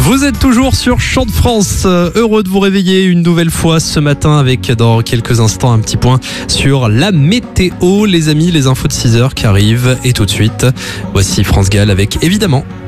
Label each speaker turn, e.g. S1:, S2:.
S1: Vous êtes toujours sur Chant de France, heureux de vous réveiller une nouvelle fois ce matin avec dans quelques instants un petit point sur la météo, les amis, les infos de 6h qui arrivent et tout de suite, voici France Gall avec évidemment